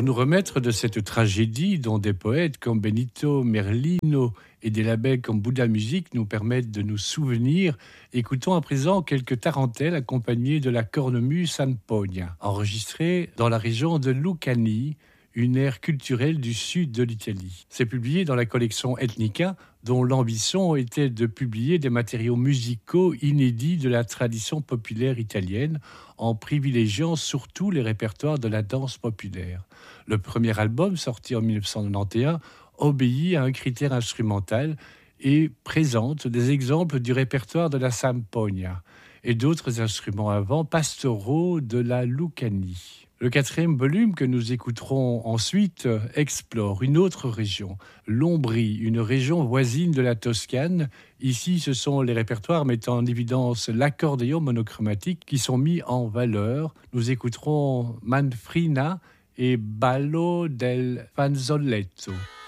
Pour nous remettre de cette tragédie dont des poètes comme Benito Merlino et des labels comme Bouddha Music nous permettent de nous souvenir, écoutons à présent quelques tarentelles accompagnées de la cornemuse Sanpogna, enregistrée dans la région de Lucanie, une aire culturelle du sud de l'Italie. C'est publié dans la collection Ethnica, dont l'ambition était de publier des matériaux musicaux inédits de la tradition populaire italienne, en privilégiant surtout les répertoires de la danse populaire. Le premier album, sorti en 1991, obéit à un critère instrumental et présente des exemples du répertoire de la Sanpogna et d'autres instruments à vent pastoraux de la Lucanie. Le quatrième volume que nous écouterons ensuite explore une autre région, l'Ombrie, une région voisine de la Toscane. Ici, ce sont les répertoires mettant en évidence l'accordéon monochromatique qui sont mis en valeur. Nous écouterons Manfrina et Ballo del Fanzoletto.